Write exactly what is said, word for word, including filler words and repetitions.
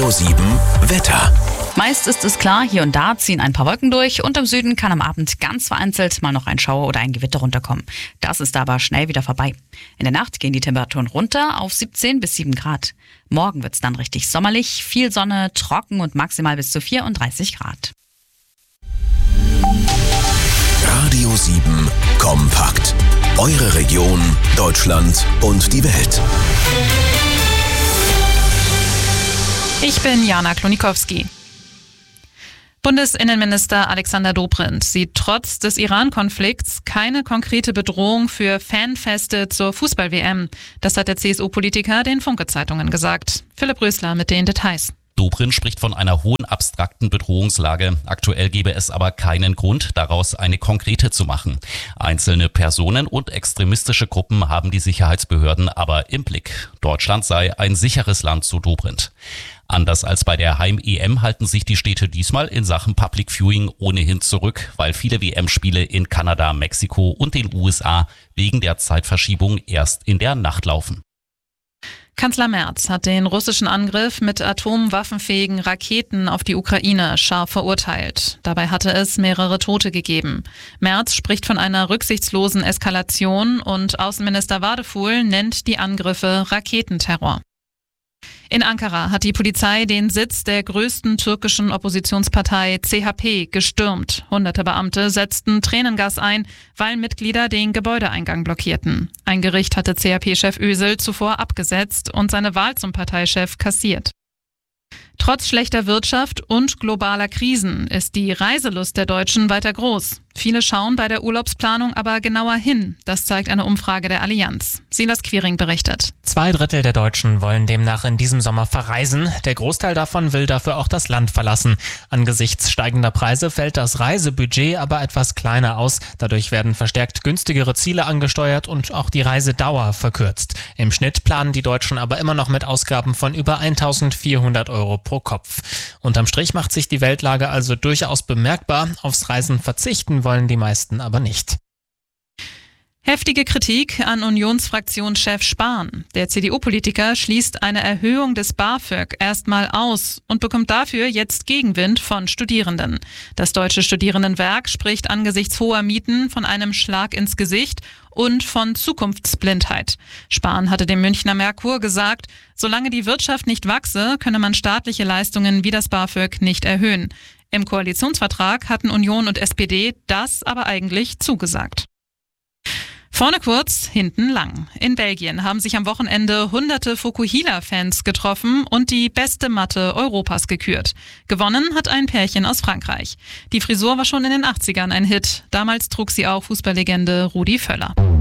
Radio sieben Wetter. Meist ist es klar, hier und da ziehen ein paar Wolken durch und im Süden kann am Abend ganz vereinzelt mal noch ein Schauer oder ein Gewitter runterkommen. Das ist aber schnell wieder vorbei. In der Nacht gehen die Temperaturen runter auf siebzehn bis sieben Grad. Morgen wird's dann richtig sommerlich, viel Sonne, trocken und maximal bis zu vierunddreißig Grad. Radio sieben kompakt. Eure Region, Deutschland und die Welt. Ich bin Jana Klonikowski. Bundesinnenminister Alexander Dobrindt sieht trotz des Iran-Konflikts keine konkrete Bedrohung für Fanfeste zur Fußball-W M. Das hat der C S U-Politiker den Funke-Zeitungen gesagt. Philipp Rösler mit den Details. Dobrindt spricht von einer hohen abstrakten Bedrohungslage. Aktuell gebe es aber keinen Grund, daraus eine konkrete zu machen. Einzelne Personen und extremistische Gruppen haben die Sicherheitsbehörden aber im Blick. Deutschland sei ein sicheres Land, so Dobrindt. Anders als bei der Heim-E M halten sich die Städte diesmal in Sachen Public Viewing ohnehin zurück, weil viele W M-Spiele in Kanada, Mexiko und den U S A wegen der Zeitverschiebung erst in der Nacht laufen. Kanzler Merz hat den russischen Angriff mit atomwaffenfähigen Raketen auf die Ukraine scharf verurteilt. Dabei hatte es mehrere Tote gegeben. Merz spricht von einer rücksichtslosen Eskalation und Außenminister Wadefuhl nennt die Angriffe Raketenterror. In Ankara hat die Polizei den Sitz der größten türkischen Oppositionspartei C H P gestürmt. Hunderte Beamte setzten Tränengas ein, weil Mitglieder den Gebäudeeingang blockierten. Ein Gericht hatte C H P-Chef Özil zuvor abgesetzt und seine Wahl zum Parteichef kassiert. Trotz schlechter Wirtschaft und globaler Krisen ist die Reiselust der Deutschen weiter groß. Viele schauen bei der Urlaubsplanung aber genauer hin. Das zeigt eine Umfrage der Allianz. Silas Quiring berichtet. Zwei Drittel der Deutschen wollen demnach in diesem Sommer verreisen. Der Großteil davon will dafür auch das Land verlassen. Angesichts steigender Preise fällt das Reisebudget aber etwas kleiner aus. Dadurch werden verstärkt günstigere Ziele angesteuert und auch die Reisedauer verkürzt. Im Schnitt planen die Deutschen aber immer noch mit Ausgaben von über eintausendvierhundert Euro pro Kopf. Unterm Strich macht sich die Weltlage also durchaus bemerkbar. Aufs Reisen verzichten wollen die meisten aber nicht. Heftige Kritik an Unionsfraktionschef Spahn. Der C D U-Politiker schließt eine Erhöhung des BAföG erstmal aus und bekommt dafür jetzt Gegenwind von Studierenden. Das Deutsche Studierendenwerk spricht angesichts hoher Mieten von einem Schlag ins Gesicht und von Zukunftsblindheit. Spahn hatte dem Münchner Merkur gesagt, solange die Wirtschaft nicht wachse, könne man staatliche Leistungen wie das BAföG nicht erhöhen. Im Koalitionsvertrag hatten Union und S P D das aber eigentlich zugesagt. Vorne kurz, hinten lang. In Belgien haben sich am Wochenende hunderte Fukuhila-Fans getroffen und die beste Matte Europas gekürt. Gewonnen hat ein Pärchen aus Frankreich. Die Frisur war schon in den achtzigern ein Hit. Damals trug sie auch Fußballlegende Rudi Völler.